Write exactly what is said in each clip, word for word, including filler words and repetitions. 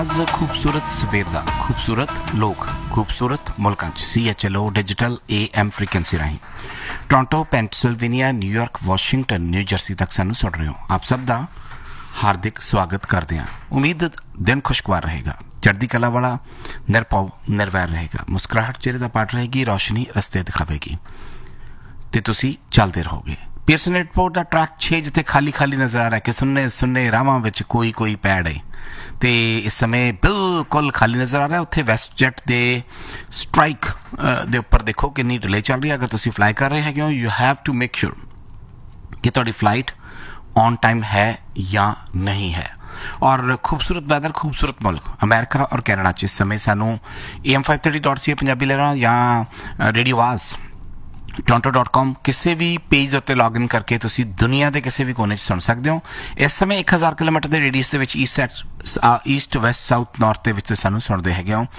खूबसूरत सवेर दा खूबसूरत लोग खूबसूरत मुल्कां च C H L O digital A M frequency राਹੀਂ Toronto Pennsylvania New York Washington new Jersey तक सानू सुन रहे हो। आप सब दा हार्दिक स्वागत करते हैं। उम्मीद दिन खुशगवार रहेगा, चढ़ती कला वाला, निरपव निर्वैर रहेगा, मुस्कुराहट चेहरे का पाट रहेगी, रोशनी रस्ते दिखावेगी ते तुसी चलते रहोगे। पीयरसन एयरपोर्ट का ट्रैक छे जिथे खाली खाली नजर आ रहा है कि सुनने सुनने रावां विच कोई कोई पैड़ है तो इस समय बिल्कुल खाली नज़र आ रहा है। उत्थे वैस्ट जैट दे स्ट्राइक दे उपर देखो कितनी डिले चल रही है। अगर तुसी फ्लाई कर रहे हैं you have to make sure कि तुहाडी फ्लाइट ऑन टाइम है या नहीं है। और खूबसूरत वैदर, खूबसूरत मुल्क अमेरिका और कैनेडा च इस समय सानू A M five thirty dot C ए पंजाबी लेना या रेडियो आवाज़ टोरंटो डॉट कॉम किसी भी पेज उत्ते लॉग इन करके तुसी दुनिया के किसी भी कोने सुन सकते हो। इस समय एक हज़ार किलोमीटर के रेडियस के east east west south north के सानू सुनते है हो।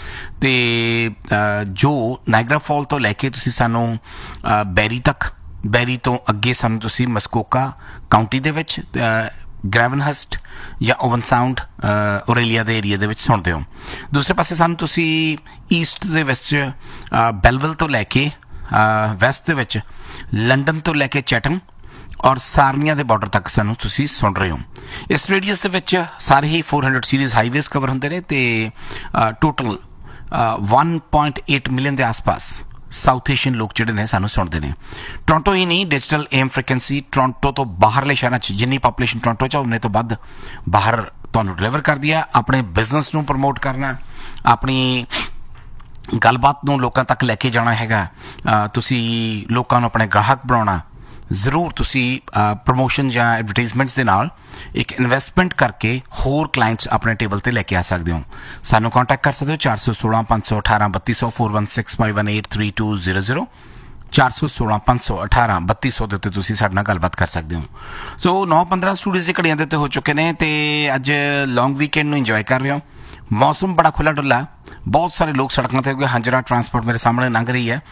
तो जो नायगरा फॉल तो लैके तुसी सानू बैरी तक, बैरी तो अगे सानू तुसी मस्कोका काउंटी दे विच ग्रैवनहस्ट या ओवन साउंड ओरेलिया के एरिया के सुनते हो। दूसरे पासे सानू तुसी ईस्ट दे विच बेलविल तो लैके वैस्ट दे विच लंडन तो लैके चैटम और सारनिया के बॉर्डर तक सानू तुसी सुन रहे हो। इस रेडियस दे विच सारे ही four hundred series highways cover होंदे ने ते total one point eight million के आस पास साउथ एशियन लोग जिहड़े ने सानू सुनते हैं। टोरंटो ही नहीं, डिजिटल एम फ्रीक्वेंसी टोरंटो तो बाहरले शहरों च जिन्नी पॉपूलेशन टोरंटो च उन्ने तो वध बाहर तुहानू डिलीवर कर दिया। अपने बिजनेस नू प्रमोट करना, अपनी गलबात नूं लोकां तक लैके जाना हैगा, तुसी लोकां नूं अपने ग्राहक बनाना। जरूर तुसी प्रमोशन या एडवरटाइजमेंट्स दे नाल एक इन्वेस्टमेंट करके होर क्लाइंट्स अपने टेबल ते लैके आ सकते हो। सानू कॉन्टैक्ट कर सकते हो चार सौ सोलह पाँच सौ अठारह बत्ती सौ four one six five one eight three to zero zero चार सौ सोलह पाँच सौ अठारह बत्ती सौ के उत्ते तुसी साडे नाल गलबात कर सकते हो। सो नौ पंद्रह स्टूडियोज़ दी घड़ियां दे उत्ते हो चुके ने ते अज लॉन्ग वीकेंड नूं इंजॉय कर रहे हो। मौसम बड़ा खुला डुला, बहुत सारे लोग सड़कों पर क्योंकि हंजरा ट्रांसपोर्ट मेरे सामने लंघ रही है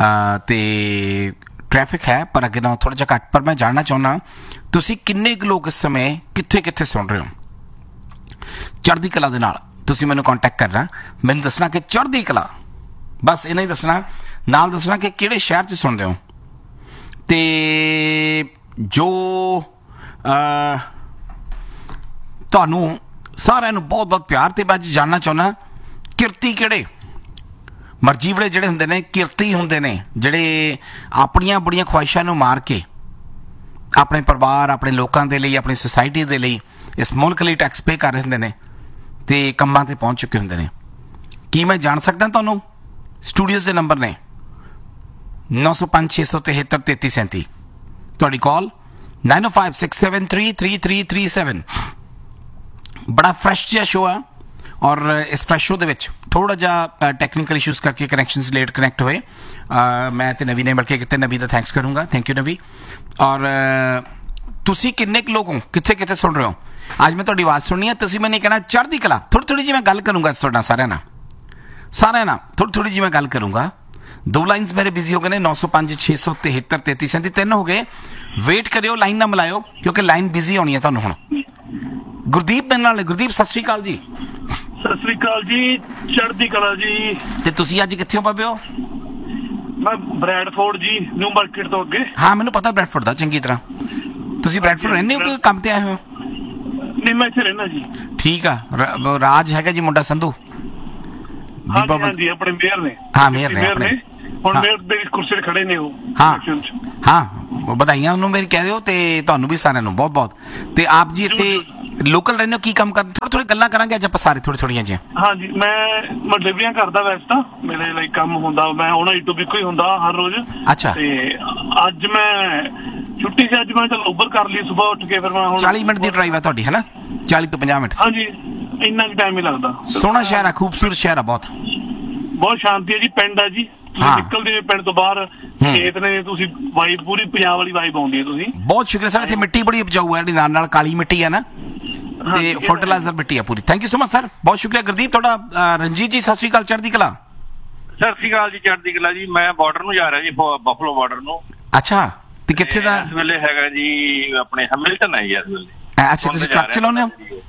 तो ट्रैफिक है पर अगे ना थोड़ा जिहा घट। पर मैं जानना चाहुंदा तुसी किन्ने लोग इस समय कित्थे कित्थे सुन रहे हो। चढ़दी कला दे नाल तुसी मैनूं कॉन्टैक्ट करना, मैनूं दसना कि चढ़दी कला, बस इन्ना ही दसना, नाल दसना कि किहड़े शहर च सुनदे हो ते जो तुहानूं सारिਆਂ ਨੂੰ बहुत बहुत प्यार। तो मैं अज जानना चाहुंदा किरती किहड़े मरजीवड़े जिहड़े हुंदे ने, किरती हुंदे ने जिहड़े अपणियां बड़ियां ख्वाहिशां नूं मार के अपने परिवार, अपने लोकां दे लई, अपनी सोसाइटी दे लई, इस मुल्क लई टैक्स पे कर रहे हुंदे ने ते कंमां ते पहुंच चुके हुंदे ने। की मैं जान सकदा तुहानूं स्टूडियोज़ दे नंबर ने नौ सौ पाँच छे सौ तिहत्तर तेती सैंती। तुहाडी कॉल नाइन ओ five six seven three three three three seven. बड़ा फ्रैश जिहा शो है और इस फ्रैश शो दे थोड़ा जिहा टैक्नीकल इशूज़ करके कनैक्शनस लेट कनैक्ट होए। मैं तो नवी ने मिल के कितने नवी का थैंक्स करूँगा, थैंक यू नवी। और तुसी किन्ने क लोग हो, कित्थे कित्थे सुन रहे हो। आज मैं तुहाडी आवाज़ सुननी है, तुसी मैंने कहना चढ़दी कला। थोड़ी थोड़ी जी मैं गल करूँगा तुहाडे नाल सारिਆਂ नाल सारिਆਂ नाल थोड़ी थोड़ी जी मैं गल करूँगा। दो लाइन्स मेरे बिजी हो गए ने, नौ सौ पाँच छे सौ तिहत्तर तेती सैंती तीन हो गए। वेट करियो, लाइन ना मिलायो क्योंकि लाइन बिजी होनी है तुहानूं हुण। गुरदीप मेरे नाल, गुरदीप सत श्री अकाल जी। सत श्री अकाल जी, चढ़दी कला जी। ते तुसी अज कित्थे हो बाबे हो? मैं ब्रैडफोर्ड जी, न्यू मार्केट तो अगे। हाँ मैनूं पता ब्रैडफोर्ड दा चंगी तरह। तुसी ब्रैडफोर्ड रहंदे हो कि काम ते आए हो? नहीं मैं इत्थे रहना जी। ठीक आ। राज हैगा जी मुंडा संधू? हाँ जी, हाँ जी अपने मेयर ने। हाँ मेयर ने अपने हुण मेयर दे कुर्सी ते खड़े ने हो। हाँ हाँ बधाइयां उन्होंने मेरी कह दिओ ते तुहानूं भी सारिਆਂ ਨੂੰ बहुत बहुत। ते आप जी इत्थे लोकल रहने हो, की काम करते? थोड़ी थोड़ी गल्लां करांगे अज आपां सारे थोड़ी थोड़ियां जी। हाँ जी मैं मैं डिलीवरियां करदा वैसे तां मेरे लाइक काम हुंदा, मैं आउणा यूट्यूब इक्को ही हुंदा हर रोज। अच्छा ते अज मैं छुट्टी से अज मैं चल उबर कर ली सुबह उठ के, फिर मैं हुण चालीस मिनट दी ड्राइव है तुहाडी है ना? चालीस तो पचास मिनट। हाँ जी इन्ना क टाइम ही लगदा। सोहना शहर है, खूबसूरत शहर है, बहुत बहुत शांति है जी। पिंड है जी, निकलदे पिंड तो बाहर खेत ने, तुसी वाइब पूरी पंजाब वाली वाइब आउंदी है। तुसी बहुत शुक्रिया सर। इत्थे मिट्टी बड़ी उपजाऊ है, नाल नाल काली मिट्टी है ना ते फर्टिलाइजर मिट्टी है पूरी। Thank you so much sir, बहुत शुक्रिया गुरदीप थोड़ा। रंजीत जी सत श्री अकाल, चढ़दी कला। सत श्री अकाल जी, चढ़दी कला जी। मैं बार्डर नूं जा रहा जी, बफलो बार्डर नूं। अच्छा ते कित्थे दा? इस वेले हैगा जी अपने हैमिल्टन है जी इस वेले। अच्छा तुसी ट्रक चलाउने हो?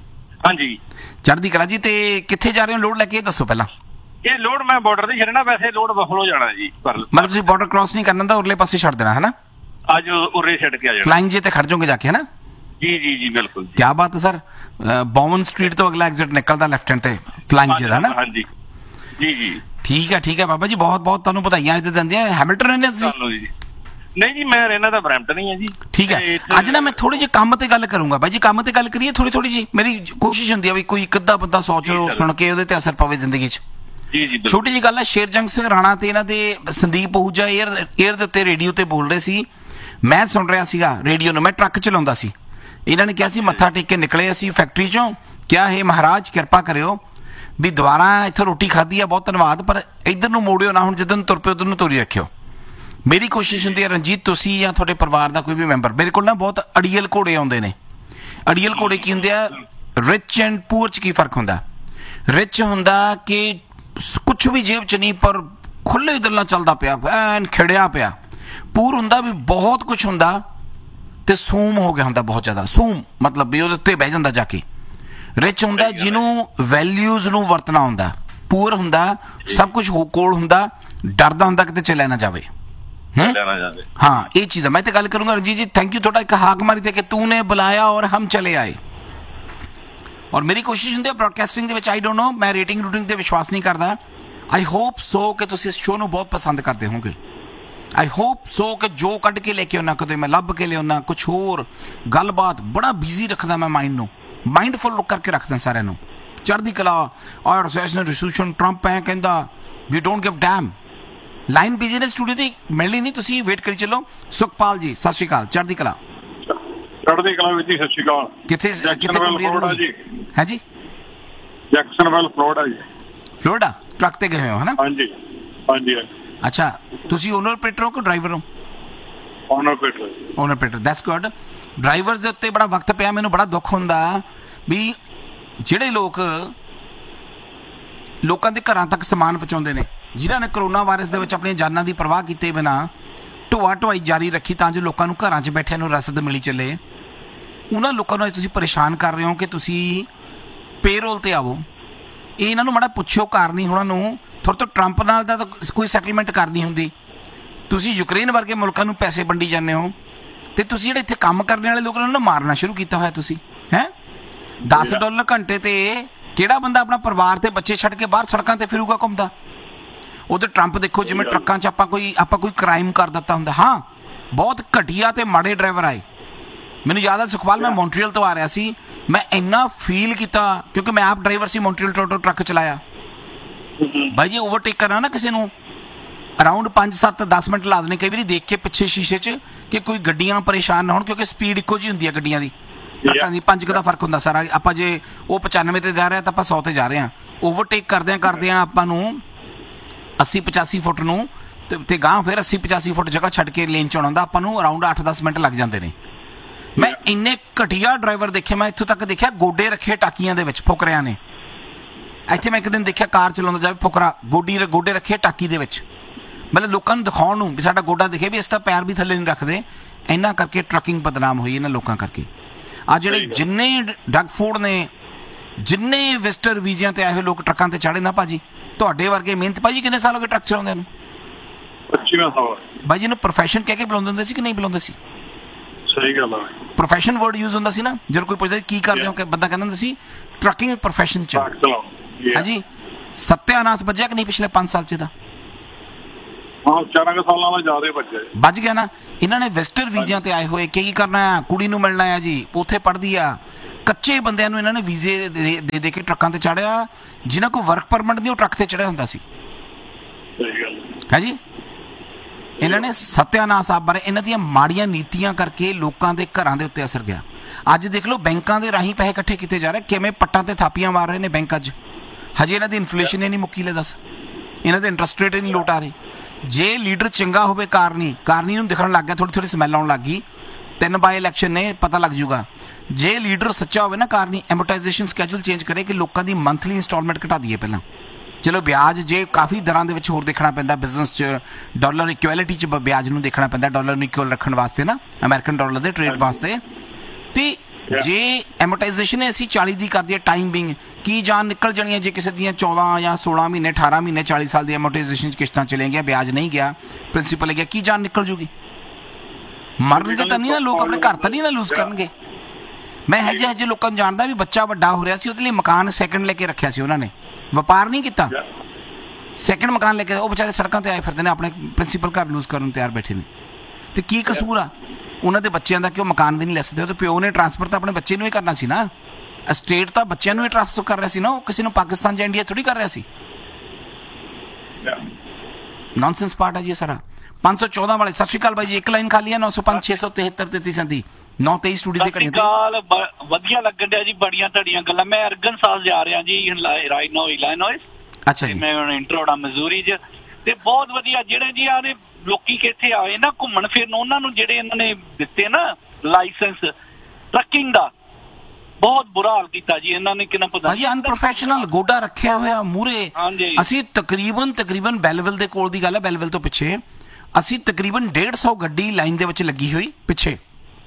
ਹਾਂਜੀ ਚੜ੍ਹਦੀ ਕਲਾ ਜੀ। ਤੇ ਕਿੱਥੇ ਜਾ ਰਹੇ ਹੋ ਲੋਡ ਲੈ ਕੇ, ਇਹ ਦੱਸੋ ਪਹਿਲਾਂ। ਇਹ ਲੋਡ ਮੈਂ ਬਾਰਡਰ ਤੇ ਛੱਡਣਾ, ਵੈਸੇ ਲੋਡ ਬਫਲੋ ਜਾਣਾ ਜੀ। ਪਰ ਮਤਲਬ ਤੁਸੀਂ ਬਾਰਡਰ ਕ੍ਰਾਸ ਨਹੀਂ ਕਰਨਾ, ਤਾਂ ਉਰਲੇ ਪਾਸੇ ਛੱਡ ਦੇਣਾ ਹੈ ਨਾ। ਅੱਜ ਉਰੇ ਛੱਡ ਕੇ ਆ ਜਾਣਾ। ਫਲਾਈਂਗ ਜੇ ਤੇ ਖੜ ਜਾਓਗੇ ਜਾ ਕੇ, ਹੈ ਨਾ। ਜੀ ਜੀ ਜੀ ਬਿਲਕੁਲ। ਕਿਆ ਬਾਤ ਹੈ ਸਰ। ਬੌਮਨ ਸਟਰੀਟ ਤੋਂ ਅਗਲਾ ਐਗਜ਼ਿਟ ਨਿਕਲਦਾ ਲੈਫਟ ਹੈਂਡ ਤੇ ਫਲਾਈਂਗ ਜੇ ਦਾ, ਹੈ ਨਾ। ਹਾਂਜੀ ਜੀ ਜੀ ਠੀਕ ਹੈ ਠੀਕ ਹੈ ਬਾਬਾ ਜੀ, ਬਹੁਤ ਬਹੁਤ ਤੁਹਾਨੂੰ ਵਧਾਈਆਂ ਇੱਥੇ ਦਿੰਦੀਆਂ। ਹੈਮਿਲਟਨ ਰਹਿੰਦੇ ਤੁਸੀਂ? ਜੀ ਨਹੀਂ ਜੀ, ਮੈਂ ਰਹਿਣਾ ਤਾਂ ਬਰੈਂਪਟਨ ਹੀ ਹੈ ਜੀ। ਠੀਕ ਹੈ। ਅੱਜ ਨਾ ਮੈਂ ਥੋੜੀ ਜਿਹੀ ਕੰਮ ਤੇ ਗੱਲ ਕਰੂੰਗਾ ਬਾਈ ਜੀ, ਕੰਮ ਤੇ ਗੱਲ ਕਰੀਏ ਥੋੜੀ ਥੋੜੀ ਜੀ। ਮੇਰੀ ਕੋਸ਼ਿਸ਼ ਹੁੰਦੀ ਹੈ ਵੀ ਕੋਈ ਇੱਕ ਅੱਧਾ ਬੰਦਾ ਸੋਚ ਸੁਣ ਕੇ ਉਹਦੇ ਤੇ ਅਸਰ ਪਵੇ ਜ਼ਿੰਦਗੀ 'ਚ। ਜੀ ਜੀ ਛੋਟੀ ਜਿਹੀ ਗੱਲ ਹੈ। ਸ਼ੇਰਜੰਗ ਸਿੰਘ ਰਾਣਾ ਤੇ ਇਹਨਾਂ ਦੇ ਸੰਦੀਪ ਪਹੂਜਾ ਏਅਰ ਏਅਰ ਦੇ ਉੱਤੇ ਰੇਡੀਓ ਤੇ ਬੋਲ ਰਹੇ ਸੀ। ਮੈਂ ਸੁਣ ਰਿਹਾ ਸੀਗਾ ਰੇਡੀਓ ਨੂੰ, ਮੈਂ ਟਰੱਕ ਚਲਾਉਂਦਾ ਸੀ। ਇਹਨਾਂ ਨੇ ਕਿਹਾ ਸੀ ਮੱਥਾ ਟੇਕ ਕੇ ਨਿਕਲੇ ਅਸੀਂ ਫੈਕਟਰੀ 'ਚੋਂ, ਕਿਹਾ ਹੈ ਮਹਾਰਾਜ ਕਿਰਪਾ ਕਰਿਓ ਵੀ ਦੁਬਾਰਾ ਇੱਥੋਂ ਰੋਟੀ ਖਾਧੀ ਆ, ਬਹੁਤ ਧੰਨਵਾਦ, ਪਰ ਇੱਧਰ ਨੂੰ ਮੋੜਿਓ ਨਾ, ਹੁਣ ਜਿੱਦਣ ਤੁਰ ਪਿਓ ਉੱਧਰ ਨੂੰ ਤੋਰੀ ਰੱਖਿਓ। ਮੇਰੀ ਕੋਸ਼ਿਸ਼ ਹੁੰਦੀ ਹੈ ਰਣਜੀਤ, ਤੁਸੀਂ ਜਾਂ ਤੁਹਾਡੇ ਪਰਿਵਾਰ ਦਾ ਕੋਈ ਵੀ ਮੈਂਬਰ, ਮੇਰੇ ਕੋਲ ਨਾ ਬਹੁਤ ਅੜੀਅਲ ਘੋੜੇ ਆਉਂਦੇ ਨੇ। ਅੜੀਅਲ ਘੋੜੇ ਕੀ ਹੁੰਦੇ ਆ? ਰਿਚ ਐਂਡ ਪੂਅਰ 'ਚ ਕੀ ਫਰਕ ਹੁੰਦਾ? ਰਿਚ ਹੁੰਦਾ ਕਿ ਕੁਛ ਵੀ ਜੇਬ 'ਚ ਨਹੀਂ, ਪਰ ਖੁੱਲੇ ਦਿਲ ਨਾਲ ਚੱਲਦਾ ਪਿਆ, ਐਨ ਖਿੜਿਆ ਪਿਆ। ਪੂਰ ਹੁੰਦਾ ਵੀ ਬਹੁਤ ਕੁਛ ਹੁੰਦਾ ਤੇ ਸੂਮ ਹੋ ਗਿਆ ਹੁੰਦਾ, ਬਹੁਤ ਜ਼ਿਆਦਾ ਸੂਮ, ਮਤਲਬ ਵੀ ਉਹਦੇ ਉੱਤੇ ਬਹਿ ਜਾਂਦਾ ਜਾ ਕੇ। ਰਿਚ ਹੁੰਦਾ ਜਿਹਨੂੰ ਵੈਲਿਊਜ਼ ਨੂੰ ਵਰਤਣਾ ਹੁੰਦਾ। ਪੂਰ ਹੁੰਦਾ ਸਭ ਕੁਝ ਕੋਲ ਹੁੰਦਾ, ਡਰਦਾ ਹੁੰਦਾ ਕਿਤੇ ਚਲਿਆ ਨਾ ਜਾਵੇ। ਹਾਂ, ਇਹ ਚੀਜ਼ ਹੈ। ਮੈਂ ਤੇ ਗੱਲ ਕਰੂੰਗਾ ਰਣਜੀਤ ਜੀ, ਥੈਂਕ ਯੂ ਤੁਹਾਡਾ ਇੱਕ ਹਾਕ ਮਾਰੀ ਤੇ ਕਿ ਤੂੰ ਨੇ ਬੁਲਾਇਆ ਔਰ ਹਮ ਚਲੇ ਆਏ। ਔਰ ਮੇਰੀ ਕੋਸ਼ਿਸ਼ ਹੁੰਦੀ ਹੈ ਬ੍ਰੌਡਕਾਸਟਿੰਗ ਦੇ ਵਿੱਚ, ਆਈ ਡੋਂਟ ਨੋ, ਮੈਂ ਰੇਟਿੰਗ ਰੂਟਿੰਗ ਤੇ ਵਿਸ਼ਵਾਸ ਨਹੀਂ ਕਰਦਾ। ਆਈ ਹੋਪ ਸੋ ਕਿ ਤੁਸੀਂ ਇਸ ਸ਼ੋਅ ਨੂੰ ਬਹੁਤ ਪਸੰਦ ਕਰਦੇ ਹੋਵੋਗੇ। ਆਈ ਹੋਪ ਸੋ ਕਿ ਜੋ ਕੱਢ ਕੇ ਲੈ ਕੇ ਆਉਣਾ, ਕਦੇ ਮੈਂ ਲੱਭ ਕੇ ਲਿਆਉਣਾ ਕੁਛ ਹੋਰ ਗੱਲਬਾਤ, ਬੜਾ ਬਿਜ਼ੀ ਰੱਖਦਾ ਮੈਂ ਮਾਈਂਡ ਨੂੰ, ਮਾਈਂਡਫੁਲ ਕਰਕੇ ਰੱਖਦਾ ਸਾਰਿਆਂ ਨੂੰ। ਚੜ੍ਹਦੀ ਕਲਾ ਔਰ ਸੈਸ਼ਨ ਰਿਸੋਲੂਸ਼ਨ ਟਰੰਪ ਐ ਕਹਿੰਦਾ ਵੀ don't give dam. Line busy ਨੇ ਸਟੂਡੀਓ ਦੀ, ਮਿਲਣੀ ਨਹੀਂ, ਤੁਸੀਂ ਵੇਟ ਕਰੀ ਚੱਲੋ। ਸੁਖਪਾਲ ਜੀ ਸਤਿ ਸ਼੍ਰੀ ਅਕਾਲ, ਚੜ੍ਹਦੀ ਕਲਾ। ਚੜ੍ਹਦੀ ਕਲਾ ਵੀਰ ਜੀ, ਸਤਿ ਸ਼੍ਰੀ ਅਕਾਲ। ਕਿੱਥੇ ਕਿੱਥੇ ਘੁੰਮ ਰਹੀ ਹੋ ਜੀ? ਹੈ ਜੀ, ਜੈਕਸਨਵਿਲ ਫਲੋਰੀਡਾ ਜੀ। ਫਲੋਰੀਡਾ ਟਰੱਕ ਤੇ ਗਏ ਹੋ, ਹੈ ਨਾ? ਹਾਂਜੀ ਹਾਂਜੀ। ਅੱਛਾ, ਤੁਸੀਂ ਓਨਰ ਆਪਰੇਟਰ ਹੋ ਕਿ ਡਰਾਈਵਰ ਹੋ? Owner operator. Owner operator, that's good. Drivers ਦੇ ਉੱਤੇ ਬੜਾ ਵਕਤ ਪਿਆ, ਮੈਨੂੰ ਬੜਾ ਦੁੱਖ ਹੁੰਦਾ ਵੀ ਜਿਹੜੇ ਲੋਕ ਲੋਕਾਂ ਦੇ ਘਰਾਂ ਤੱਕ ਸਮਾਨ ਪਹੁੰਚਾਉਂਦੇ ਨੇ, ਜਿਨ੍ਹਾਂ ਨੇ ਕਰੋਨਾ ਵਾਇਰਸ ਦੇ ਵਿੱਚ ਆਪਣੀਆਂ ਜਾਨਾਂ ਦੀ ਪਰਵਾਹ ਕੀਤੇ ਬਿਨਾਂ ਢੋਆ ਢੁਆਈ ਜਾਰੀ ਰੱਖੀ ਤਾਂ ਜੋ ਲੋਕਾਂ ਨੂੰ ਘਰਾਂ 'ਚ ਬੈਠਿਆਂ ਨੂੰ ਰਸਦ ਮਿਲੀ ਚੱਲੇ, ਉਹਨਾਂ ਲੋਕਾਂ ਨੂੰ ਅੱਜ ਤੁਸੀਂ ਪਰੇਸ਼ਾਨ ਕਰ ਰਹੇ ਹੋ ਕਿ ਤੁਸੀਂ ਪੇਰੋਲ 'ਤੇ ਆਵੋ। ਇਹ ਇਹਨਾਂ ਨੂੰ ਮਾੜਾ ਪੁੱਛਿਓ, ਘਰ ਨਹੀਂ ਉਹਨਾਂ ਨੂੰ। ਤੁਹਾਡੇ ਤੋਂ ਟਰੰਪ ਨਾਲ ਦਾ ਤਾਂ ਕੋਈ ਸੈਟਲਮੈਂਟ ਕਰਨੀ ਹੁੰਦੀ। ਤੁਸੀਂ ਯੂਕਰੇਨ ਵਰਗੇ ਮੁਲਕਾਂ ਨੂੰ ਪੈਸੇ ਵੰਡੀ ਜਾਂਦੇ ਹੋ, ਤੇ ਤੁਸੀਂ ਜਿਹੜੇ ਇੱਥੇ ਕੰਮ ਕਰਨ ਵਾਲੇ ਲੋਕ ਨੇ ਉਹਨਾਂ ਨੂੰ ਮਾਰਨਾ ਸ਼ੁਰੂ ਕੀਤਾ ਹੋਇਆ ਤੁਸੀਂ, ਹੈਂ? ਦਸ ਡਾਲਰ ਘੰਟੇ ਤੇ ਕਿਹੜਾ ਬੰਦਾ ਆਪਣਾ ਪਰਿਵਾਰ ਤੇ ਬੱਚੇ ਛੱਡ ਕੇ ਬਾਹਰ ਸੜਕਾਂ ਤੇ ਫਿਰੂਗਾ ਘੁੰਮਦਾ? ਉਧਰ ਟਰੰਪ ਦੇਖੋ, ਜਿਵੇਂ ਟਰੱਕਾਂ 'ਚ ਆਪਾਂ ਕੋਈ ਆਪਾਂ ਕੋਈ ਕ੍ਰਾਈਮ ਕਰ ਦਿੱਤਾ ਹੁੰਦਾ। ਹਾਂ, ਬਹੁਤ ਘਟੀਆ ਤੇ ਮਾੜੇ ਡਰਾਈਵਰ ਆਏ। ਮੈਨੂੰ ਯਾਦ ਹੈ ਸੁਖਪਾਲ, ਮੈਂ ਮੌਂਟਰੀਅਲ ਤੋਂ ਆ ਰਿਹਾ ਸੀ, ਮੈਂ ਇੰਨਾ ਫੀਲ ਕੀਤਾ ਕਿਉਂਕਿ ਮੈਂ ਆਪ ਡਰਾਈਵਰ ਸੀ, ਮੌਂਟਰੀਅਲ ਟੋਰੰਟੋ ਟਰੱਕ ਚਲਾਇਆ। ਬਾਈ ਜੀ, ਓਵਰਟੇਕ ਕਰਨਾ ਨਾ ਕਿਸੇ ਨੂੰ, ਅਰਾਊਂਡ ਪੰਜ ਸੱਤ ਦਸ ਮਿੰਟ ਲਾ ਦੇਣੇ ਕਈ ਵਾਰੀ ਦੇਖ ਕੇ ਪਿੱਛੇ ਸ਼ੀਸ਼ੇ 'ਚ, ਕਿ ਕੋਈ ਗੱਡੀਆਂ ਪਰੇਸ਼ਾਨ ਨਾ ਹੋਣ, ਕਿਉਂਕਿ ਸਪੀਡ ਇੱਕੋ ਜਿਹੀ ਹੁੰਦੀ ਹੈ ਗੱਡੀਆਂ ਦੀ, ਟਰੱਕਾਂ ਦੀ ਪੰਜ ਕੁ ਦਾ ਫਰਕ ਹੁੰਦਾ ਸਾਰਾ। ਆਪਾਂ ਜੇ ਉਹ ਪਚਾਨਵੇਂ ਤੇ ਜਾ ਰਿਹਾ ਤਾਂ ਆਪਾਂ ਸੌ ਤੇ ਜਾ ਰਹੇ ਹਾਂ। ਓਵਰਟੇਕ ਕਰਦਿਆਂ ਕਰਦਿਆਂ ਆਪਾਂ ਨੂੰ ਅੱਸੀ ਪਚਾਸੀ ਫੁੱਟ ਨੂੰ ਤੇ ਗਾਂਹ ਫਿਰ ਅੱਸੀ ਪਚਾਸੀ ਫੁੱਟ ਜਗ੍ਹਾ ਛੱਡ ਕੇ ਲੇਨ 'ਚ ਆਉਣਾ ਹੁੰਦਾ, ਆਪਾਂ ਨੂੰ ਅਰਾਊਂਡ ਅੱਠ ਦਸ ਮਿੰਟ ਲੱਗ ਜਾਂਦੇ ਨੇ। ਮੈਂ ਇੰਨੇ ਘਟੀਆ ਡਰਾਈਵਰ ਦੇਖੇ, ਮੈਂ ਇੱਥੋਂ ਤੱਕ ਦੇਖਿਆ ਗੋਡੇ ਰੱਖੇ ਟਾਕੀਆਂ ਦੇ ਵਿੱਚ ਫੁਕਰਿਆਂ ਨੇ। ਇੱਥੇ ਮੈਂ ਇੱਕ ਦਿਨ ਦੇਖਿਆ ਕਾਰ ਚਲਾਉਂਦਾ ਜਾਵੇ, ਫੁਕਰਾ ਗੋਡੀ ਗੋਡੇ ਰੱਖੇ ਟਾਕੀ ਦੇ ਵਿੱਚ, ਮਤਲਬ ਲੋਕਾਂ ਨੂੰ ਦਿਖਾਉਣ ਨੂੰ ਵੀ ਸਾਡਾ ਗੋਡਾ ਦਿਖੇ ਵੀ ਇਸ ਤਾਂ ਪੈਰ ਵੀ ਥੱਲੇ ਨਹੀਂ ਰੱਖਦੇ। ਇਹਨਾਂ ਕਰਕੇ ਟਰੱਕਿੰਗ ਬਦਨਾਮ ਹੋਈ ਇਹਨਾਂ ਲੋਕਾਂ ਕਰਕੇ। ਆ ਜਿਹੜੇ ਜਿੰਨੇ ਡਗ ਫੂਡ ਨੇ, ਜਿੰਨੇ ਵਿਜ਼ਟਰ ਵੀਜ਼ਿਆਂ ਤੇ ਆਏ ਹੋਏ ਲੋਕ ਟਰੱਕਾਂ ਤੇ ਚੜ੍ਹੇ ਨਾ ਭਾਜੀ, ਤੁਹਾਡੇ ਵਰਗੇ ਮਿਹਨਤ। ਭਾਜੀ ਕਿੰਨੇ ਸਾਲ ਹੋ ਗਏ ਟਰੱਕ ਚਲਾਉਂਦੇ ਨੂੰ? ਪੱਚੀਵਾਂ ਸਾਲ। ਬਾਈ ਜੀ ਨੂੰ ਪ੍ਰੋਫੈਸ਼ਨ ਕਹਿ ਕੇ ਬੁਲਾਉਂਦੇ ਹੁੰਦੇ ਸੀ ਕਿ ਨਹੀਂ ਬੁਲਾਉਂਦੇ ਸੀ? ਸਹੀ ਗੱਲ ਹੈ। ਪ੍ਰੋਫੈਸ਼ਨ ਵਰਡ ਯੂਜ਼ ਹੁੰਦਾ ਸੀ ਨਾ, ਜਦੋਂ ਕੋਈ ਪੁੱਛਦਾ ਕੀ ਕਰਦੇ ਹੋ, ਕਿ ਬੰਦਾ ਕਹਿੰਦਾ ਹੁੰਦਾ ਸੀ ਟਰੱਕਿੰਗ ਪ੍ਰੋਫੈਸ਼ਨ 'ਚ। ਹਾਂਜੀ, ਸੱਤਿਆਨਾਸ ਵੱਜਿਆ ਕਿ ਨਹੀਂ ਪਿਛਲੇ ਪੰਜ ਸਾਲ 'ਚ ਦਾ? ਹਾਂ, ਚਾਰਾਂ ਕੁ ਸਾਲਾਂ ਦਾ ਜ਼ਿਆਦਾ ਵੱਜਿਆ ਵੱਜ ਗਿਆ ਨਾ। ਇਹਨਾਂ ਨੇ ਵਿਜ਼ਟਰ ਵੀਜ਼ਿਆਂ ਤੇ ਆਏ ਹੋਏ ਕੀ ਕਰਨਾ ਆ, ਕੁੜੀ ਨੂੰ ਮਿਲਣਾ ਆ ਜੀ, ਉੱਥੇ ਪੜ੍ਹਦੀ ਆ। ਕੱਚੇ ਬੰਦਿਆਂ ਨੂੰ ਇਹਨਾਂ ਨੇ ਵੀਜ਼ੇ ਦੇ ਦੇ ਕੇ ਟਰੱਕਾਂ ਤੇ ਚਾੜਿਆ, ਜਿਨ੍ਹਾਂ ਕੋਲ ਵਰਕ ਪਰਮਿਟ ਨਹੀਂ ਉਹ ਟਰੱਕ ਤੇ ਚੜਿਆ ਹੁੰਦਾ ਸੀ। ਹੈ ਜੀ, ਇਹਨਾਂ ਨੇ ਸੱਤਿਆਨਾਸ ਆਪ ਬਾਰੇ, ਇਹਨਾਂ ਦੀਆਂ ਮਾੜੀਆਂ ਨੀਤੀਆਂ ਕਰਕੇ ਲੋਕਾਂ ਦੇ ਘਰਾਂ ਦੇ ਉੱਤੇ ਅਸਰ ਗਿਆ। ਅੱਜ ਦੇਖ ਲਓ ਬੈਂਕਾਂ ਦੇ ਰਾਹੀਂ ਪੈਸੇ ਇਕੱਠੇ ਕੀਤੇ ਜਾ ਰਹੇ, ਕਿਵੇਂ ਪੱਟਾਂ ਤੇ ਥਾਪੀਆਂ ਮਾਰ ਰਹੇ ਨੇ ਬੈਂਕ। ਅੱਜ ਹਜੇ ਇਹਨਾਂ ਦੀ ਇਨਫਲੇਸ਼ਨ ਹੀ ਨਹੀਂ ਮੁੱਕੀ, ਲੈ ਦੱਸ, ਇਹਨਾਂ ਦੇ ਇੰਟਰਸਟ ਰੇਟ ਹੀ ਨਹੀਂ ਲੋਟ ਆ ਰਹੇ। ਜੇ ਲੀਡਰ ਚੰਗਾ ਹੋਵੇ, ਕਾਰਨੀ ਕਾਰਨੀ ਨੂੰ ਦਿਖਣ ਲੱਗ ਗਿਆ, ਥੋੜੀ ਥੋੜੀ ਸਮੈਲ ਆਉਣ ਲੱਗ ਗਈ, ਤਿੰਨ ਬਾਈ ਇਲੈਕਸ਼ਨ ਨੇ, ਪਤਾ ਲੱਗ ਜੂਗਾ। ਜੇ ਲੀਡਰ ਸੱਚਾ ਹੋਵੇ ਨਾ, ਕਾਰਨੀ ਐਮੋਰਟਾਈਜੇਸ਼ਨ ਸਕੈਜੂਲ ਚੇਂਜ ਕਰੇ ਕਿ ਲੋਕਾਂ ਦੀ ਮੰਥਲੀ ਇੰਸਟਾਲਮੈਂਟ ਘਟਾ ਦਈਏ ਪਹਿਲਾਂ। ਚਲੋ ਵਿਆਜ ਜੇ ਕਾਫੀ ਦਰਾਂ ਦੇ ਵਿੱਚ ਹੋਰ ਦੇਖਣਾ ਪੈਂਦਾ, ਬਿਜ਼ਨਸ 'ਚ ਡਾਲਰ ਇਕੁਐਲਿਟੀ 'ਚ ਵਿਆਜ ਨੂੰ ਦੇਖਣਾ ਪੈਂਦਾ, ਡਾਲਰ ਨੂੰ ਇਕੁਅਲ ਰੱਖਣ ਵਾਸਤੇ ਨਾ, ਅਮਰੀਕਨ ਡਾਲਰ ਦੇ ਟ੍ਰੇਡ ਵਾਸਤੇ। ਤੇ ਜੇ ਐਮੋਰਟਾਈਜੇਸ਼ਨ ਅਸੀਂ ਚਾਲੀ ਦੀ ਕਰਦੀ ਹੈ ਟਾਈਮ ਬਿੰਗ, ਕੀ ਜਾਨ ਨਿਕਲ ਜਾਣੀ ਹੈ ਜੇ ਕਿਸੇ ਦੀਆਂ ਚੌਦਾਂ ਜਾਂ ਸੋਲਾਂ ਮਹੀਨੇ ਅਠਾਰਾਂ ਮਹੀਨੇ ਚਾਲੀ ਸਾਲ ਦੀ ਐਮੋਰਟਾਈਜੇਸ਼ਨ 'ਚ ਕਿਸ਼ਤਾਂ ਚਲੇ ਗਿਆ, ਵਿਆਜ ਨਹੀਂ ਗਿਆ, ਪ੍ਰਿੰਸੀਪਲ ਗਿਆ, ਕੀ ਜਾਨ ਨਿਕਲ ਜੂਗੀ? ਮਰਨਗੇ ਤਾਂ ਨਹੀਂ ਨਾ ਲੋਕ, ਆਪਣੇ ਘਰ ਤਾਂ ਨਹੀਂ ਨਾ ਲੂਜ਼ ਕਰਨਗੇ। ਮੈਂ ਇਹੋ ਜਿਹੇ ਜਿਹੇ ਲੋਕਾਂ ਨੂੰ ਜਾਣਦਾ ਵੀ ਬੱਚਾ ਵੱਡਾ ਹੋ ਰਿਹਾ ਸੀ, ਉਹਦੇ ਲਈ ਮਕਾਨ ਸੈਕਿੰਡ ਲੈ ਕੇ ਰੱਖਿਆ ਸੀ ਉਹਨਾਂ ਨੇ, ਵਪਾਰ ਨਹੀਂ ਕੀਤਾ, ਸੈਕਿੰਡ ਮਕਾਨ ਲੈ ਕੇ, ਉਹ ਵਿਚਾਰੇ ਸੜਕਾਂ ਤੇ ਆਏ ਫਿਰਦੇ ਨੇ, ਆਪਣੇ ਪ੍ਰਿੰਸੀਪਲ ਘਰ ਲੂਜ਼ ਕਰਨ ਨੂੰ ਤਿਆਰ ਬੈਠੇ ਨੇ। ਤੇ ਕੀ ਕਸੂਰ ਆ ਉਹਨਾਂ ਦੇ ਬੱਚਿਆਂ ਦਾ ਕਿ ਉਹ ਮਕਾਨ ਵੀ ਨਹੀਂ ਲੈ ਸਕਦੇ? ਉਹ ਤਾਂ ਪਿਓ ਨੇ ਟਰਾਂਸਫਰ ਤਾਂ ਆਪਣੇ ਬੱਚੇ ਨੂੰ ਹੀ ਕਰਨਾ ਸੀ ਨਾ, ਸਟੇਟ ਤਾਂ ਬੱਚਿਆਂ ਨੂੰ ਹੀ ਟਰਾਂਸਫਰ ਕਰ ਰਿਹਾ ਸੀ ਨਾ, ਉਹ ਕਿਸੇ ਨੂੰ ਪਾਕਿਸਤਾਨ ਜਾਂ ਇੰਡੀਆ ਥੋੜੀ ਕਰ ਰਿਹਾ ਸੀ। ਨੌਨਸੈਂਸ ਪਾਰਟ ਹੈ ਜੀ ਸਾਰਾ। ਪੰਜ ਸੌ ਚੌਦਾਂ ਵਾਲੇ ਸਤਿ ਸ਼੍ਰੀ ਅਕਾਲ ਬਾਈ ਜੀ, ਇੱਕ ਲਾਈਨ ਖਾਲੀ ਹੈ। ਨੌ ਸੌ ਪੰਜ ਛੇ ਸੌ ਤਿਹੱਤਰ ਤੇਤੀ ਸੈਂਤੀ ਨੌ ਤੇਈ ਸਟੂਡੀਓ ਦੇ ਘੜੀਆਂ ਤੇ। ਵਧੀਆ ਲੱਗਣ ਡਿਆ ਜੀ, ਬੜੀਆਂ ਤੁਹਾਡੀਆਂ ਗੱਲਾਂ। ਮੈਂ ਅਰਗਨ ਸਾਸ ਜਾ ਰਿਹਾ ਜੀ, ਰਾਈਟ ਨਾਓ ਇਲਾਇਨੋਇਸ। ਅੱਛਾ ਜੀ। ਮੈਂ ਹੁਣ ਇੰਟਰੋਡਾ ਮਜ਼ੂਰੀ 'ਚ, ਤੇ ਬਹੁਤ ਵਧੀਆ ਜਿਹੜੇ ਜੀ ਆ ਨੇ ਲੋਕੀ ਕਿੱਥੇ ਆਏ ਨਾ ਘੁੰਮਣ ਫਿਰਨ, ਉਹਨਾਂ ਨੂੰ ਜਿਹੜੇ ਇਹਨਾਂ ਨੇ ਦਿੱਤੇ ਨਾ ਲਾਇਸੈਂਸ ਟਰੱਕਿੰਗ ਦਾ, ਬਹੁਤ ਬੁਰਾ ਹਾਲ ਕੀਤਾ ਜੀ ਇਹਨਾਂ ਨੇ। ਕਿੰਨਾ ਪਤਾ ਜੀ ਅਨਪ੍ਰੋਫੈਸ਼ਨਲ ਗੋਡਾ ਰੱਖਿਆ ਹੋਇਆ ਮੂਹਰੇ। ਅਸੀਂ ਤਕਰੀਬਨ ਤਕਰੀਬਨ ਬੈਲਵਿਲ ਦੇ ਕੋਲ ਦੀ ਗੱਲ ਹੈ, ਬੈਲਵਿਲ ਤੋਂ ਪਿੱਛੇ ਅਸੀਂ ਤਕਰੀਬਨ ਡੇਢ ਸੌ ਗੱਡੀ ਲਾਈਨ ਦੇ ਵਿੱਚ ਲੱਗੀ ਹੋਈ ਪਿੱਛੇ।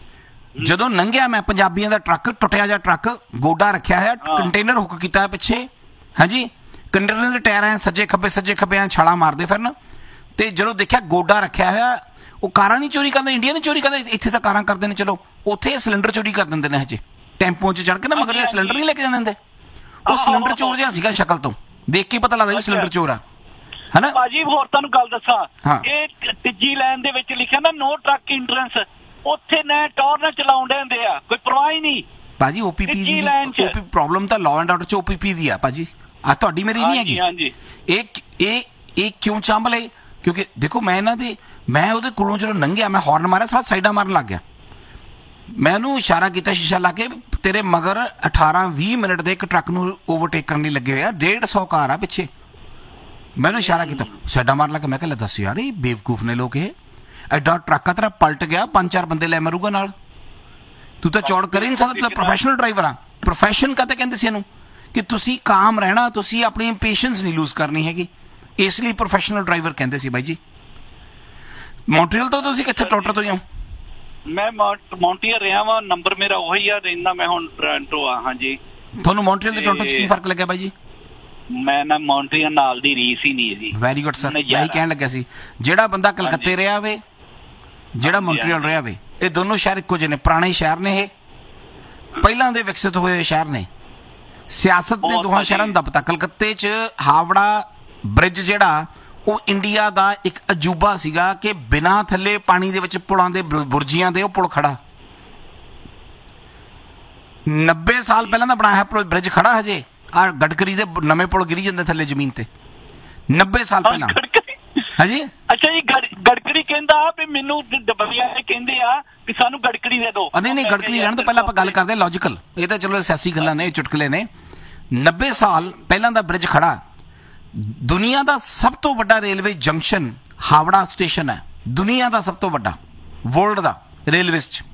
ਜਦੋਂ ਲੰਘਿਆ ਮੈਂ, ਪੰਜਾਬੀਆਂ ਦਾ ਟਰੱਕ, ਟੁੱਟਿਆ ਜਿਹਾ ਟਰੱਕ, ਗੋਡਾ ਰੱਖਿਆ ਹੋਇਆ, ਕੰਟੇਨਰ ਹੁੱਕ ਕੀਤਾ ਹੈ ਪਿੱਛੇ, ਹਾਂਜੀ, ਕੰਟੇਨਰ ਦੇ ਟਾਇਰ ਐ ਸੱਜੇ ਖੱਬੇ ਸੱਜੇ ਖੱਬੇ ਐ ਛਾਲਾਂ ਮਾਰਦੇ ਫਿਰਨ। ਤੇ ਜਦੋਂ ਦੇਖਿਆ ਗੋਡਾ ਰੱਖਿਆ ਹੋਇਆ, ਉਹ ਕਾਰਾਂ ਨਹੀਂ ਚੋਰੀ ਕਰਦੇ, ਇੰਡੀਆ ਨਹੀਂ ਚੋਰੀ ਕਰਦੇ, ਇੱਥੇ ਤਾਂ ਕਾਰਾਂ ਕਰਦੇ ਨੇ, ਚਲੋ ਉੱਥੇ ਸਿਲੰਡਰ ਚੋਰੀ ਕਰ ਦਿੰਦੇ ਨੇ ਹਜੇ ਟੈਂਪੋ 'ਚ ਚੜ੍ਹ ਕੇ ਨਾ, ਮਗਰ ਸਿਲੰਡਰ ਨਹੀਂ ਲੈ ਕੇ ਜਾਂਦੇ ਹੁੰਦੇ। ਉਹ ਸਿਲੰਡਰ ਚੋਰ ਜਿਹਾ ਸੀਗਾ, ਸ਼ਕਲ ਤੋਂ ਦੇਖ ਕੇ ਪਤਾ ਲੱਗਦਾ ਵੀ ਸਿਲੰਡਰ ਚੋਰ ਆ, ਹਨਾ ਭਾਜੀ। ਹੋਰ ਤੁਹਾਨੂੰ ਗੱਲ ਦੱਸਾਂ, ਇਹ ਤੀਜੀ ਲਾਈਨ ਦੇ ਵਿੱਚ ਲਿਖਿਆ ਨਾ ਨੋ ਟਰੱਕ ਇੰਟਰੈਂਸ, ਉੱਥੇ ਨਾ ਟੌਰ ਨਾ ਚਲਾਉਂਦੇ ਹੁੰਦੇ ਆ, ਕੋਈ ਪਰਵਾਹ ਹੀ ਨਹੀਂ ਭਾਜੀ। ਓਪੀਪੀ ਦੀ ਪ੍ਰੋਬਲਮ ਤਾਂ ਲਾਅ ਐਂਡ ਆਰਡਰ 'ਚ ਓਪੀਪੀ ਦੀ ਆ ਭਾਜੀ, ਆ ਤੁਹਾਡੀ ਮੇਰੀ ਨਹੀਂ ਹੈਗੀ। ਇਹ ਇਹ ਇਹ ਕਿਉਂ ਚੰਬ ਲਏ? ਕਿਉਂਕਿ ਦੇਖੋ ਮੈਂ ਇਹਨਾਂ ਦੇ, ਮੈਂ ਉਹਦੇ ਕੋਲੋਂ ਜਦੋਂ ਲੰਘਿਆ, ਮੈਂ ਹੌਰਨ ਮਾਰਿਆ, ਸਾਰਾ ਸਾਈਡਾਂ ਮਾਰਨ ਲੱਗ ਗਿਆ। ਮੈਂ ਉਹਨੂੰ ਇਸ਼ਾਰਾ ਕੀਤਾ ਸ਼ੀਸ਼ਾ ਲਾ ਕੇ, ਤੇਰੇ ਮਗਰ ਅਠਾਰਾਂ ਵੀਹ ਮਿੰਟ ਦੇ ਇੱਕ ਟਰੱਕ ਨੂੰ ਓਵਰਟੇਕ ਕਰਨ ਲਈ ਲੱਗੇ ਹੋਏ ਆ, ਡੇਢ ਸੌ ਕਾਰ ਆ ਪਿੱਛੇ। ਮੈਨੂੰ ਇਸ਼ਾਰਾ ਕੀਤਾ, ਸਾਈਡਾਂ ਮਾਰਨ ਲੱਗਾ। ਮੈਂ ਕਿਹਾ ਲੈ ਦੱਸ ਯਾਰ, ਇਹ ਬੇਵਕੂਫ ਨੇ ਲੋਕ, ਇਹ ਐਡਾ ਟਰੱਕ ਆ ਤੇਰਾ ਪਲਟ ਗਿਆ, ਪੰਜ ਚਾਰ ਬੰਦੇ ਲੈ ਮਰੂਗਾ ਨਾਲ, ਤੂੰ ਤਾਂ ਚੌੜ ਕਰ ਹੀ ਨਹੀਂ ਸਕਦਾ, ਤੂੰ ਤਾਂ ਪ੍ਰੋਫੈਸ਼ਨਲ ਡਰਾਈਵਰ ਆ। ਪ੍ਰੋਫੈਸ਼ਨ ਕਾਹਤੇ ਕਹਿੰਦੇ ਸੀ ਇਹਨੂੰ, ਕਿ ਤੁਸੀਂ ਕਾਮ ਰਹਿਣਾ, ਤੁਸੀਂ ਆਪਣੀ ਪੇਸ਼ੈਂਸ ਨਹੀਂ ਲੂਜ਼ ਕਰਨੀ ਹੈਗੀ, ਇਸ ਲਈ ਪ੍ਰੋਫੈਸ਼ਨਲ ਡਰਾਈਵਰ ਕਹਿੰਦੇ ਸੀ ਬਾਈ ਜੀ। ਮੌਂਟਰੀਅਲ ਤੋਂ ਤੁਸੀਂ ਕਿੱਥੇ ਟੋਟਰ ਤੋਂ ਹੋ? ਮੈਂ ਮੌਂਟਰੀਅਲ ਰਿਹਾ ਵਾਂ, ਨੰਬਰ ਮੇਰਾ ਉਹੀ ਆ, ਰਹਿੰਦਾ ਮੈਂ ਹੁਣ ਟੋਰਾਂਟੋ ਆ। ਹਾਂਜੀ, ਤੁਹਾਨੂੰ ਮੌਂਟਰੀਅਲ ਤੇ ਟੋਰਾਂਟੋ 'ਚ ਕੀ ਫਰਕ ਲੱਗਿਆ ਬਾਈ ਜੀ? ਮੈਂ ਨਾ ਮੌਂਟਰੀਅਲ ਨਾਲ ਦੀ ਰੀਸ ਹੀ ਨਹੀਂ ਜੀ। ਵੈਰੀ ਗੁੱਡ ਸਰ, ਮੈਂ ਹੀ ਕਹਿਣ ਲੱਗਿਆ ਸੀ, ਜਿਹੜਾ ਬੰਦਾ ਕਲਕੱਤੇ ਰਿਹਾ ਵੇ, ਜਿਹੜਾ ਮੌਂਟਰੀਅਲ ਰਿਹਾ ਵੇ, ਇਹ ਦੋਨੋਂ ਸ਼ਹਿਰ ਇੱਕੋ ਜਿਹੇ ਨੇ, ਪੁਰਾਣੇ ਸ਼ਹਿਰ ਨੇ, ਇਹ ਪਹਿਲਾਂ ਦੇ ਵਿਕਸਿਤ ਹੋਏ ਸ਼ਹਿਰ ਨੇ। ਸਿਆਸਤ ਨੇ ਦੋਹਾਂ ਸ਼ਹਿਰਾਂ ਦਾ ਪਤਾ। ਕਲਕੱਤੇ 'ਚ ਹਾਵੜਾ ਬ੍ਰਿਜ ਜਿਹੜਾ, ਉਹ ਇੰਡੀਆ ਦਾ ਇੱਕ ਅਜੂਬਾ ਸੀਗਾ, ਕਿ ਬਿਨਾਂ ਥੱਲੇ ਪਾਣੀ ਦੇ ਵਿੱਚ ਪੁਲਾਂ ਦੇ ਬੁਰਜੀਆਂ ਦੇ ਉਹ ਪੁਲ ਖੜਾ, ਨੱਬੇ ਸਾਲ ਪਹਿਲਾਂ ਦਾ ਬਣਾਇਆ ਬ੍ਰਿਜ ਖੜਾ ਹਜੇ। ਆ ਗਡਕਰੀ ਦੇ ਨਵੇਂ ਪੁਲ ਗਿਰੀ ਜਾਂਦੇ ਥੱਲੇ ਜ਼ਮੀਨ ਤੇ, ਨੱਬੇ ਸਾਲ ਪਹਿਲਾਂ। ਹਾਂਜੀ, ਅੱਛਾ ਜੀ, ਗਡਕਰੀ ਕਹਿੰਦਾ ਵੀ ਮੈਨੂੰ ਡੱਬੀਆਂ ਕਹਿੰਦੇ ਆ ਕਿ ਸਾਨੂੰ ਗਡਕਰੀ ਦੇ ਦਿਓ। ਨਹੀਂ ਨਹੀਂ, ਗਡਕਰੀ ਰਹਿਣ ਤੋਂ ਪਹਿਲਾਂ ਆਪਾਂ ਗੱਲ ਕਰਦੇ ਲੌਜੀਕਲ, ਇਹ ਤਾਂ ਚਲੋ ਸਿਆਸੀ ਗੱਲਾਂ ਨੇ, ਚੁਟਕਲੇ ਨੇ। ਨੱਬੇ ਸਾਲ ਪਹਿਲਾਂ ਦਾ ਬ੍ਰਿਜ ਖੜਾ। ਦੁਨੀਆ ਦਾ ਸਭ ਤੋਂ ਵੱਡਾ ਰੇਲਵੇ ਜੰਕਸ਼ਨ ਹਾਵੜਾ ਸਟੇਸ਼ਨ ਹੈ, ਦੁਨੀਆ ਦਾ ਸਭ ਤੋਂ ਵੱਡਾ, ਵਰਲਡ ਦਾ ਰੇਲਵੇਜ਼ 'ਚ।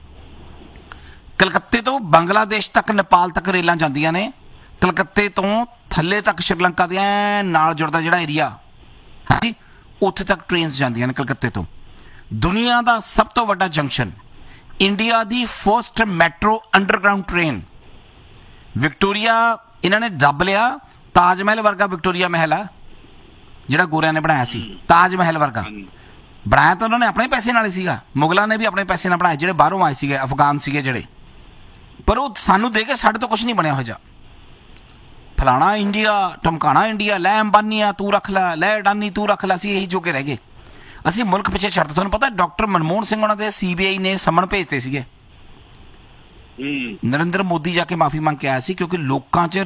ਕਲਕੱਤੇ ਤੋਂ ਬੰਗਲਾਦੇਸ਼ ਤੱਕ, ਨੇਪਾਲ ਤੱਕ ਰੇਲਾਂ ਜਾਂਦੀਆਂ ਨੇ। ਕਲਕੱਤੇ ਤੋਂ ਥੱਲੇ ਤੱਕ ਸ਼੍ਰੀਲੰਕਾ ਦੇ ਨਾਲ ਜੁੜਦਾ ਜਿਹੜਾ ਏਰੀਆ, ਹਾਂਜੀ, ਉੱਥੇ ਤੱਕ ਟ੍ਰੇਨਸ ਜਾਂਦੀਆਂ ਨੇ ਕਲਕੱਤੇ ਤੋਂ। ਦੁਨੀਆ ਦਾ ਸਭ ਤੋਂ ਵੱਡਾ ਜੰਕਸ਼ਨ, ਇੰਡੀਆ ਦੀ first metro underground train. Victoria ਇਹਨਾਂ ਨੇ ਦੱਬ ਲਿਆ, ਤਾਜ ਮਹਿਲ ਵਰਗਾ ਵਿਕਟੋਰੀਆ ਮਹਿਲ ਆ ਜਿਹੜਾ ਗੋਰਿਆਂ ਨੇ ਬਣਾਇਆ ਸੀ, ਤਾਜ ਮਹਿਲ ਵਰਗਾ ਬਣਾਇਆ ਤਾਂ ਉਹਨਾਂ ਨੇ ਆਪਣੇ ਪੈਸੇ ਨਾਲ ਹੀ ਸੀਗਾ। ਮੁਗਲਾਂ ਨੇ ਵੀ ਆਪਣੇ ਪੈਸੇ ਨਾਲ ਬਣਾਇਆ, ਜਿਹੜੇ ਬਾਹਰੋਂ ਆਏ ਸੀਗੇ, ਅਫਗਾਨ ਸੀਗੇ ਜਿਹੜੇ, ਪਰ ਉਹ ਸਾਨੂੰ ਦੇ ਕੇ ਸਾਡੇ ਤੋਂ ਕੁਛ ਨਹੀਂ ਬਣਿਆ ਹੋ ਜਾ। ਫਲਾਣਾ ਇੰਡੀਆ, ਟਮਕਾਣਾ ਇੰਡੀਆ, ਲੈ ਅੰਬਾਨੀਆ ਤੂੰ ਰੱਖ ਲੈ, ਲੈ ਅਡਾਨੀ ਤੂੰ ਰੱਖ ਲੈ, ਅਸੀਂ ਇਹੀ ਜੋਗੇ ਰਹਿ ਗਏ। ਅਸੀਂ ਮੁਲਕ ਪਿੱਛੇ ਛੱਡਦੇ। ਤੁਹਾਨੂੰ ਪਤਾ ਡਾਕਟਰ ਮਨਮੋਹਨ ਸਿੰਘ ਉਹਨਾਂ ਦੇ ਸੀ ਬੀ ਆਈ ਨੇ ਸਮਨ ਭੇਜਤੇ ਸੀਗੇ, ਨਰਿੰਦਰ ਮੋਦੀ ਜਾ ਕੇ ਮਾਫੀ ਮੰਗ ਕੇ ਆਇਆ ਸੀ, ਕਿਉਂਕਿ ਲੋਕਾਂ 'ਚ